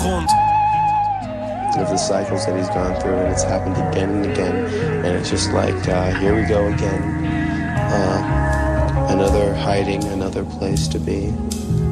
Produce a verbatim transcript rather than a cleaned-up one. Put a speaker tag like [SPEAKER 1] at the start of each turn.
[SPEAKER 1] Grund.
[SPEAKER 2] Of the cycles that he's gone through, and it's happened again and again, and it's just like, uh, here we go again. Uh, another hiding, another place to be.